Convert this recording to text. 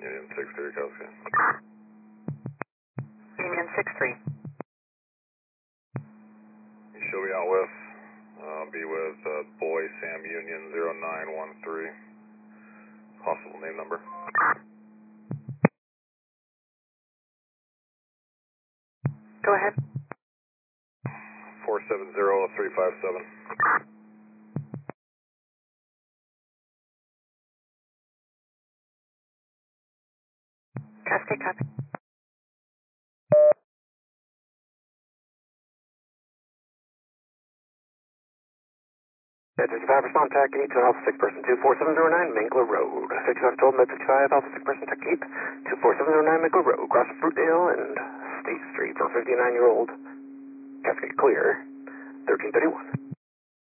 Union 6-3, Kowski. Union 6-3. You should be out with, be with Boy Sam Union 0913. Possible name number. Go ahead. 470357. Cascade copy. Med 55, respond TAC 8 to Alpha 6 person 24709 Minkler Road. 55 told Med 55, Alpha 6 person TAC 8, 24709 Minkler Road. Cross Fruitdale and State Street for 59-year-old. Cascade clear. 1331.